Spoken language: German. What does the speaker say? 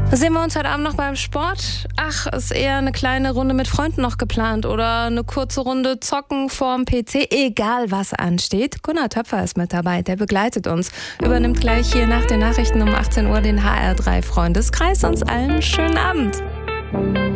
Sehen wir uns heute Abend noch beim Sport? Ach, ist eher eine kleine Runde mit Freunden noch geplant oder eine kurze Runde zocken vorm PC, egal was ansteht. Gunnar Töpfer ist mit dabei, der begleitet uns, übernimmt gleich hier nach den Nachrichten um 18 Uhr den HR3 Freundeskreis. Uns allen schönen Abend.